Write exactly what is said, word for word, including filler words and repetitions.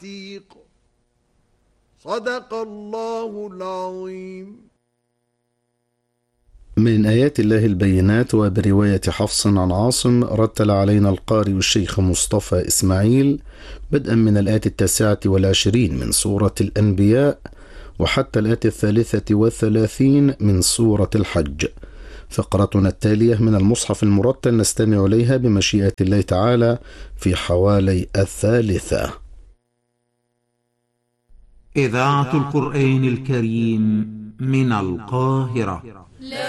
عتيق. صدق الله العظيم. من آيات الله البينات. وبرواية حفص عن عاصم رتل علينا القارئ الشيخ مصطفى إسماعيل بدءا من الآية التاسعة والعشرين من سورة الأنبياء وحتى الآية الثالثة والثلاثين من سورة الحج. فقرتنا التالية من المصحف المرتل نستمع إليها بمشيئة الله تعالى في حوالي الثالثة. إذاعة القرآن الكريم من القاهرة.